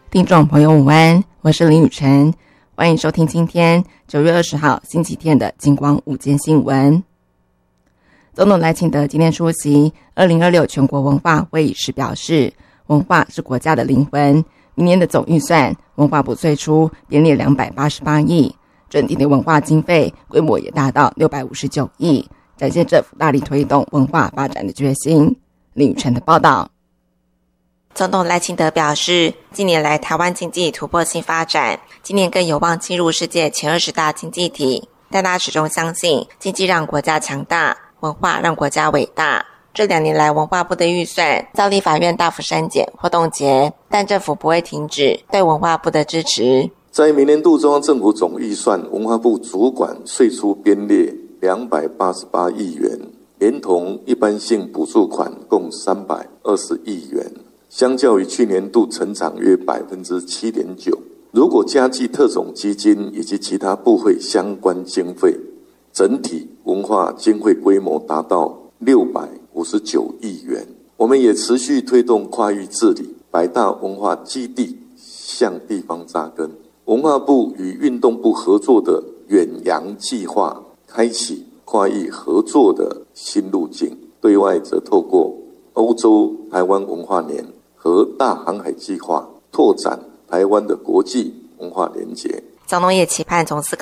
听众朋友午安，我是林雨晨，欢迎收听今天9月20号星期天的金光午间新闻。总统赖清德今天出席2026全国文化会议时表示，文化是国家的灵魂，明年的总预算文化部最初编列288亿，整体的文化经费规模也达到659亿，展现政府大力推动文化发展的决心。林雨晨的报道。总统赖清德表示，近年来台湾经济突破性发展，今年更有望进入世界前20大经济体，但他始终相信经济让国家强大，文化让国家伟大。这2年来文化部的预算遭立法院大幅删减或冻结，但政府不会停止对文化部的支持。 在明年度中央政府总预算，文化部主管岁出编列288亿元，连同一般性补助款共320亿元，相较于去年度成长约 7.9%。 如果加计特种基金以及其他部会相关经费，整体文化经费规模达到659亿元。我们也持续推动跨域治理，100大文化基地向地方扎根。文化部与运动部合作的远洋计划，开启跨域合作的新路径。对外则透过欧洲台湾文化年和大航海计划，拓展台湾的国际文化连结。 总统也期盼从4个